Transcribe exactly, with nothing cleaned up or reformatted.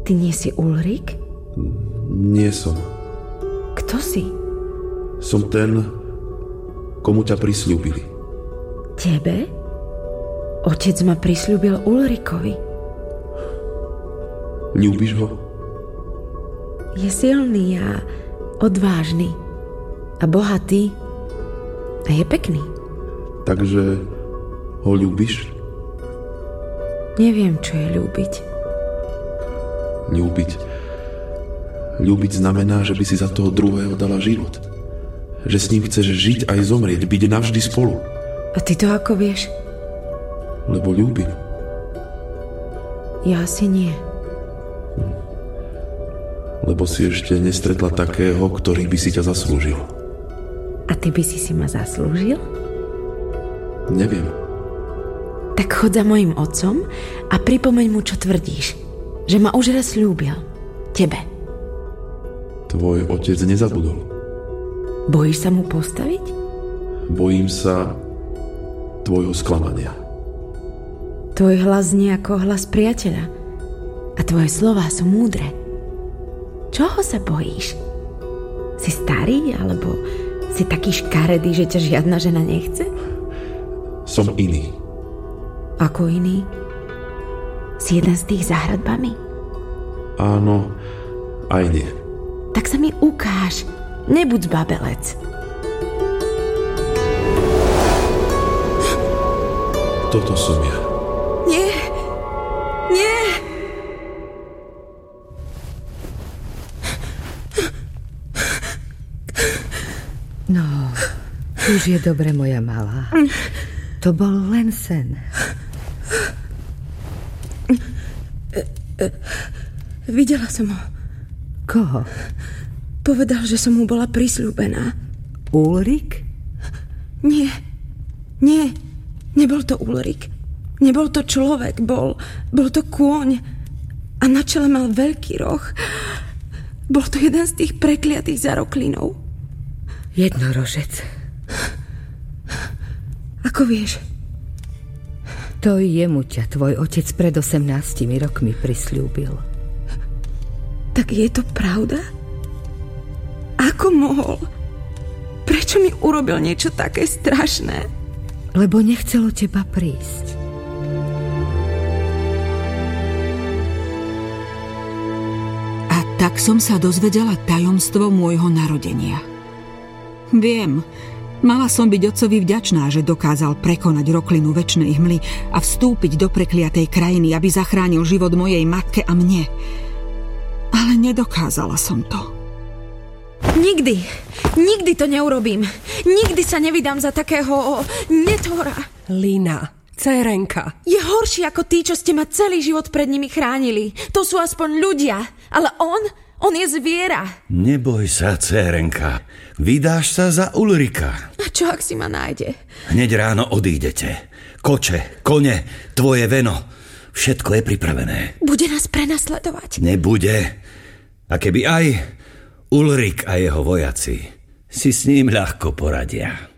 Ty nie si Ulrik? Nie som. Kto si? Som ten, komu ťa prisľúbili. Tebe? Otec ma prisľúbil Ulrikovi. Ľúbiš ho? Je silný a odvážny a bohatý a je pekný. Takže ho ľúbiš? Neviem, čo je ľúbiť. Ľúbiť. Ľúbiť znamená, že by si za toho druhého dala život. Že s ním chceš žiť aj zomrieť, byť navždy spolu. A ty to ako vieš? Lebo ľúbim. Ja asi nie. Lebo si ešte nestretla takého, ktorý by si ťa zaslúžil. A ty by si si ma zaslúžil? Neviem. Tak chod za mojim otcom a pripomeň mu, čo tvrdíš. Že ma už raz ľúbil. Tebe. Tvoj otec nezabudol. Bojíš sa mu postaviť? Bojím sa tvojho sklamania. Tvoj hlas znie ako hlas priateľa. A tvoje slová sú múdre. Čoho sa bojíš? Si starý, alebo si taký škaredý, že ťa žiadna žena nechce? Som iný. Ako iný? Si jeden z tých za hradbami? Áno, aj nie. Tak sa mi ukáž. Nebuď zbabelec. Toto som ja. Nie! Nie! No, už je dobre, moja malá. To bol len sen. Videla som ho. Koho? Povedal, že som mu bola prisľúbená. Ulrik? Nie, nie, nebol to Ulrik. Nebol to človek, bol, bol to kôň. A na čele mal veľký roh. Bol to jeden z tých prekliatých zaroklinov. Jednorožec. Ako vieš? To jemu ťa tvoj otec pred osemnástimi rokmi prisľúbil. Tak je to pravda? Ako mohol? Prečo mi urobil niečo také strašné? Lebo nechcelo teba prísť. A tak som sa dozvedela tajomstvo môjho narodenia. Viem, mala som byť otcovi vďačná, že dokázal prekonať roklinu večnej hmly a vstúpiť do prekliatej krajiny, aby zachránil život mojej matke a mne. Ale nedokázala som to. Nikdy, nikdy to neurobím. Nikdy sa nevydám za takého netvora. Lína, dcérenka. Je horší ako tí, čo ste ma celý život pred nimi chránili. To sú aspoň ľudia, ale on, on je zviera. Neboj sa, dcérenka. Vydáš sa za Ulrika. A čo, ak si ma nájde? Hneď ráno odídete. Koče, kone, tvoje veno. Všetko je pripravené. Bude nás prenasledovať. Nebude. A keby aj, Ulrik a jeho vojaci si s ním ľahko poradia.